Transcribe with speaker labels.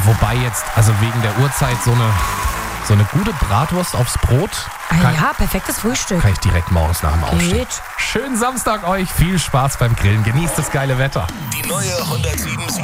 Speaker 1: wobei jetzt, also wegen der Uhrzeit, so eine gute Bratwurst aufs Brot.
Speaker 2: Perfektes Frühstück.
Speaker 1: Kann ich direkt morgens nach dem Aufstehen.
Speaker 2: Geht.
Speaker 1: Schönen Samstag euch, viel Spaß beim Grillen, genießt das geile Wetter.
Speaker 3: Die neue 107.7